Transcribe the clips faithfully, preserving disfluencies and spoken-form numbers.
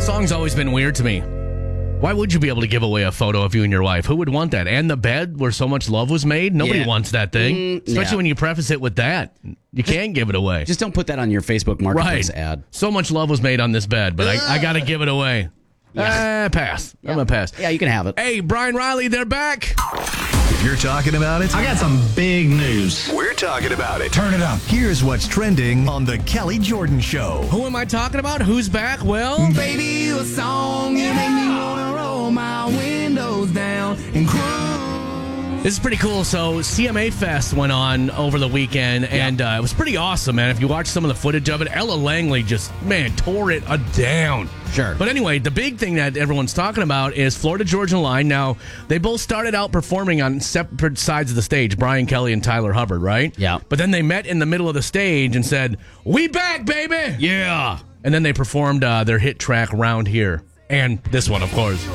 Song's always been weird to me. Why would you be able to give away a photo of you and your wife? Who would want that? And the bed where so much love was made? Nobody Yeah. wants that thing. Mm, Especially yeah. when you preface it with that. You can't give it away. Just don't put that on your Facebook Marketplace Right. ad. So much love was made on this bed, but I, I got to give it away. Yeah. Uh, pass. Yeah. I'm going to pass. Yeah, you can have it. Hey, Brian Riley, they're back. If you're talking about it, I got some big news. we're talking about it. Turn it up. Here's what's trending on The Kelly Jordan Show. Who am I talking about? Who's back? Well, Baby, you a song, you make me wanna roll my windows down and cry. this is pretty cool. So C M A Fest went on over the weekend, and uh, it was pretty awesome, man. If you watch some of the footage of it, Ella Langley just, man, tore it uh, down. Sure. But anyway, the big thing that everyone's talking about is Florida Georgia Line. Now, they both started out performing on separate sides of the stage, Brian Kelly and Tyler Hubbard, right? Yeah. But then they met in the middle of the stage and said, "We back, baby!" Yeah. And then they performed uh, their hit track, Round Here. And this one, of course.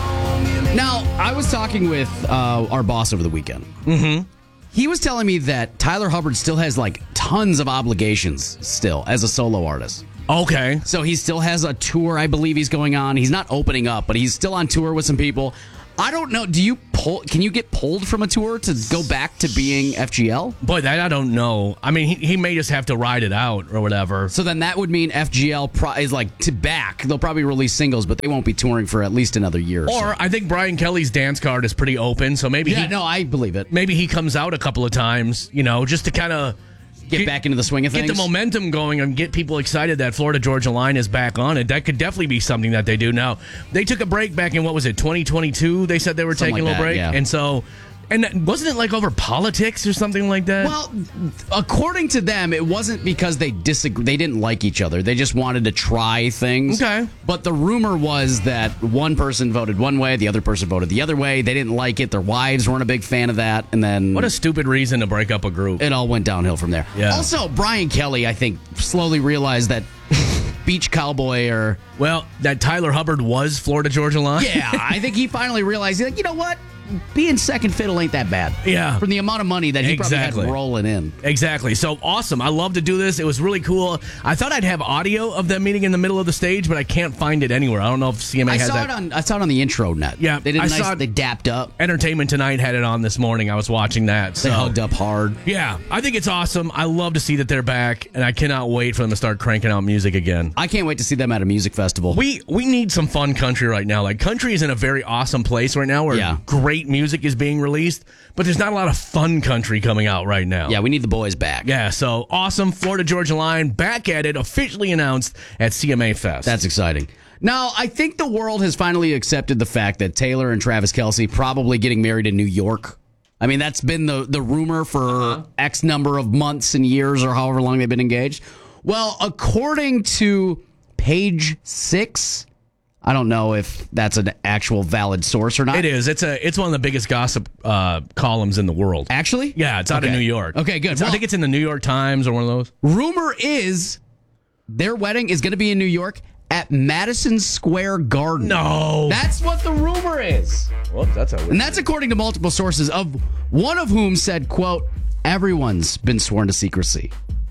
Now, I was talking with uh, our boss over the weekend. Mm-hmm. He was telling me that Tyler Hubbard still has, like, tons of obligations still as a solo artist. Okay. So he still has a tour, I believe he's going on. He's not opening up, but he's still on tour with some people. I don't know. Do you pull? Can you get pulled from a tour to go back to being F G L? Boy, that I don't know. I mean, he, he may just have to ride it out or whatever. So then that would mean F G L pro- is like to back. They'll probably release singles, but they won't be touring for at least another year. Or, so. Or I think Brian Kelly's dance card is pretty open, so maybe yeah, he, no, I believe it. maybe he comes out a couple of times, you know, just to kind of Get, back into the swing of get things. the momentum going and get people excited that Florida Georgia Line is back on it. That could definitely be something that they do. Now, they took a break back in, what was it, twenty twenty-two? They said they were Something taking like a little that, break. yeah. And so, and wasn't it like over politics or something like that? Well, according to them, it wasn't because they disagree. They didn't like each other. They just wanted to try things. Okay. But the rumor was that one person voted one way, the other person voted the other way. They didn't like it. Their wives weren't a big fan of that, and then What a stupid reason to break up a group. it all went downhill from there. Yeah. Also, Brian Kelly, I think, slowly realized that Beach Cowboy or Well, that Tyler Hubbard was Florida Georgia Line? yeah, I think he finally realized, like, you know what? Being second fiddle ain't that bad. Yeah. From the amount of money that he Exactly. probably had rolling in. Exactly. So awesome. I love to do this. It was really cool. I thought I'd have audio of them meeting in the middle of the stage, but I can't find it anywhere. I don't know if C M A I has saw that. it on I saw it on the intro net. Yeah, They did I nice, saw it- they dapped up. Entertainment Tonight had it on this morning. I was watching that. So. They hugged up hard. Yeah, I think it's awesome. I love to see that they're back, and I cannot wait for them to start cranking out music again. I can't wait to see them at a music festival. We we need some fun country right now. Like, country is in a very awesome place right now where Yeah. great music is being released, but there's not a lot of fun country coming out right now. yeah, we need the boys back. Yeah, so awesome. Florida Georgia Line back at it, officially announced at C M A Fest. That's exciting. Now, I think the world has finally accepted the fact that Taylor and Travis Kelce probably getting married in New York. I mean, that's been the, the rumor for uh-huh. X number of months and years or however long they've been engaged. Well, according to Page Six, I don't know if that's an actual valid source or not. It is. It's a. It's one of the biggest gossip uh, columns in the world. Actually? Yeah, it's out Okay. of New York. Okay, good. It's- I Well- think it's in the New York Times or one of those. Rumor is their wedding is going to be in New York at Madison Square Garden. No. That's what the rumor is. Well, that's how. And that's according to multiple sources, of one of whom said, quote, everyone's been sworn to secrecy.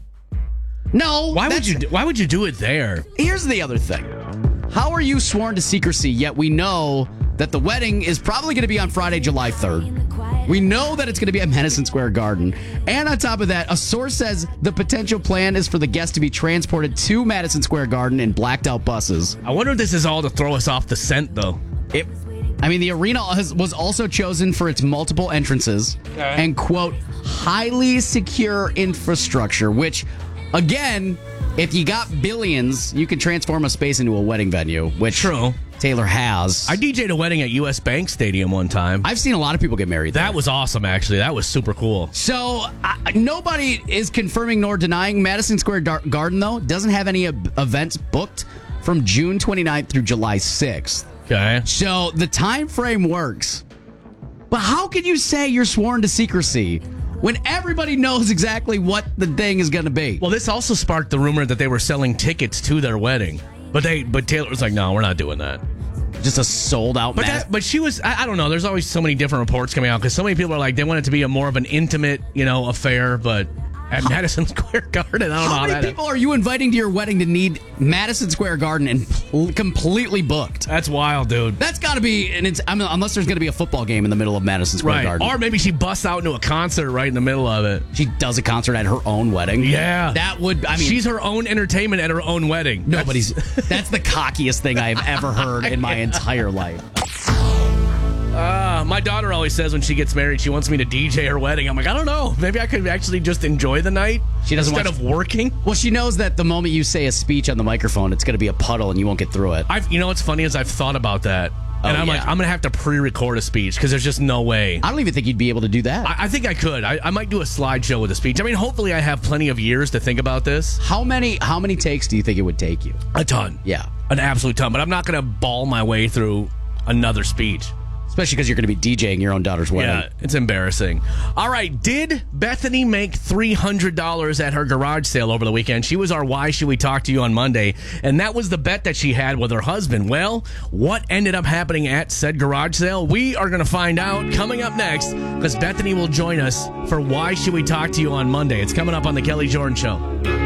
No. Why would that's- you? Do, why would you do it there? Here's the other thing. How are you sworn to secrecy, yet we know that the wedding is probably going to be on Friday, July third? We know that it's going to be at Madison Square Garden. And on top of that, a source says the potential plan is for the guests to be transported to Madison Square Garden in blacked out buses. I wonder if this is all to throw us off the scent, though. It, I mean, the arena has, was also chosen for its multiple entrances and, quote, highly secure infrastructure, which, again, if you got billions, you can transform a space into a wedding venue, which True. Taylor has. I D J'd a wedding at U S Bank Stadium one time. I've seen a lot of people get married there. That was awesome, actually. That was super cool. So, uh, nobody is confirming nor denying. Madison Square Dar- Garden, though, doesn't have any ab- events booked from June twenty-ninth through July sixth. Okay. So, the time frame works. But how can you say you're sworn to secrecy when everybody knows exactly what the thing is going to be? Well, this also sparked the rumor that they were selling tickets to their wedding, but they, but Taylor was like, "No, we're not doing that." Just a sold out. But mass- that, but she was. I, I don't know. There's always so many different reports coming out because so many people are like they want it to be a more of an intimate, you know, affair. But at Madison Square Garden. I don't know How how many that people are you inviting to your wedding to need Madison Square Garden and pl- completely booked? That's wild, dude. That's got to be, and it's I mean, unless there's going to be a football game in the middle of Madison Square Right. Garden. Or maybe she busts out into a concert right in the middle of it. She does a concert at her own wedding. Yeah. That would, I mean. She's her own entertainment at her own wedding. Nobody's, that's the cockiest thing I have ever heard in my entire life. Uh, my daughter always says when she gets married, she wants me to D J her wedding. I'm like, I don't know. Maybe I could actually just enjoy the night She doesn't instead want- of working. Well, she knows that the moment you say a speech on the microphone, it's going to be a puddle and you won't get through it. I've, you know what's funny is I've thought about that. And Oh, I'm yeah. like, I'm going to have to pre-record a speech because there's just no way. I don't even think you'd be able to do that. I, I think I could. I, I might do a slideshow with a speech. I mean, hopefully I have plenty of years to think about this. How many how many takes do you think it would take you? A ton. Yeah. An absolute ton. But I'm not going to ball my way through another speech. Especially because you're going to be DJing your own daughter's wedding. Yeah, it's embarrassing. All right, did Bethany make three hundred dollars at her garage sale over the weekend? She was our Why Should We Talk to You on Monday, and that was the bet that she had with her husband. Well, what ended up happening at said garage sale? We are going to find out coming up next because Bethany will join us for Why Should We Talk to You on Monday. It's coming up on the Kelly Jordan Show.